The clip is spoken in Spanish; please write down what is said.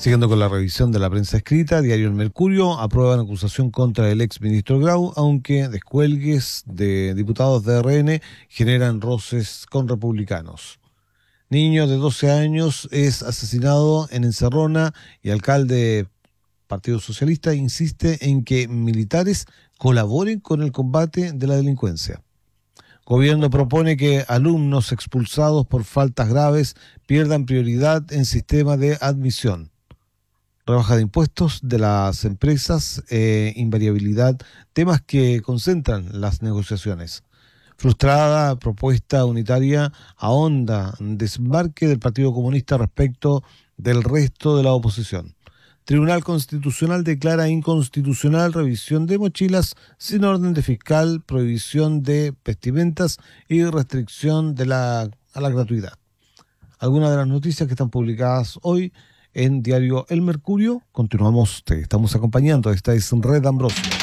Siguiendo con la revisión de la prensa escrita, diario El Mercurio aprueban acusación contra el exministro Grau, aunque descuelgues de diputados de RN generan roces con republicanos. Niño de 12 años es asesinado en Encerrona y alcalde Partido Socialista insiste en que militares colaboren con el combate de la delincuencia. Gobierno propone que alumnos expulsados por faltas graves pierdan prioridad en sistema de admisión. Rebaja de impuestos de las empresas, invariabilidad, temas que concentran las negociaciones. Frustrada propuesta unitaria ahonda desembarque del Partido Comunista respecto del resto de la oposición. Tribunal Constitucional declara inconstitucional revisión de mochilas sin orden de fiscal, prohibición de vestimentas y restricción a la gratuidad. Algunas de las noticias que están publicadas hoy en diario El Mercurio. Continuamos, te estamos acompañando. Esta es Red Ambrosio.